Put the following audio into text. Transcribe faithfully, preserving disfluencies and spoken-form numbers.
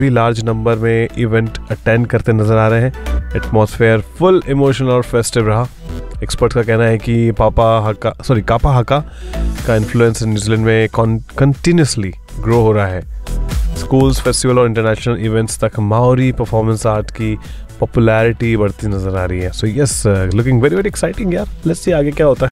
भी large number में event attend करते नजर आ रहे हैं। एटमॉस्फेयर फुल इमोशनल और फेस्टिव रहा। एक्सपर्ट का कहना है कि पापा हका सॉरी कापा हका का इन्फ्लुएंस न्यूजीलैंड में कंटिन्यूसली ग्रो हो रहा है। स्कूल्स, फेस्टिवल और इंटरनेशनल इवेंट्स तक माओरी परफॉर्मेंस आर्ट की पॉपुलैरिटी बढ़ती नजर आ रही है। So yes, looking very very exciting यार। लेट्स सी आगे क्या होता है।